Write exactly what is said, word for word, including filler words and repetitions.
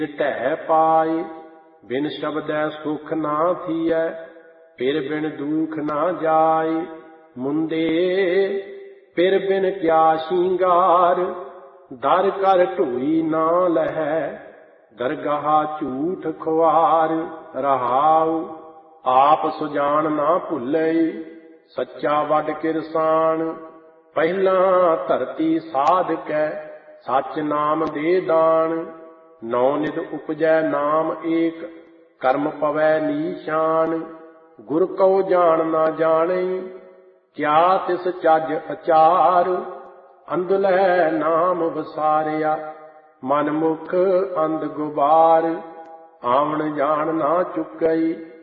ਢਹਿ ਪਾਏ। ਬਿਨ ਸ਼ਬਦੈ ਸੁਖ ਨਾ ਥੀਐ, ਫਿਰ ਬਿਨ ਦੁਖ ਨਾ ਜਾਏ। ਮੁੰਦੇ ਫਿਰ ਬਿਨ ਕਿਆ ਸ਼ਿੰਗਾਰ, ਦਰ ਕਰ ਢੋਈ ਨਾ ਲਹੈ। ਦਰਗਾਹ ਝੂਠ ਖੁਆਰ ਰਹਾਉ, ਆਪ ਸੁਜਾਨ ਨਾ ਭੁੱਲੇ। ਸੱਚਾ ਵੱਡ ਕਿਰਸਾਨ, ਪਹਿਲਾਂ ਧਰਤੀ ਸਾਧਕੈ। ਸੱਚ ਨਾਮ ਦੇ ਦਾਨ, ਨੌ ਨਿਧ ਉਪਜੈ ਨਾਮ ਏਕ। ਕਰਮ ਪਵੈ ਨੀਸ਼ਾਨ, ਗੁਰ ਕਉ ਜਾਣ ਨਾ ਜਾਣੇ। ਕਿਆ ਤਿਸ ਚੱਜ ਅਚਾਰ, ਅੰਧਲੈ ਨਾਮ ਵਸਾਰਿਆ। ਮਨ ਮੁਖ ਅੰਧ ਗੁਬਾਰ, ਆਵਣ ਜਾਣ ਨਾ ਚੁੱਕਈ।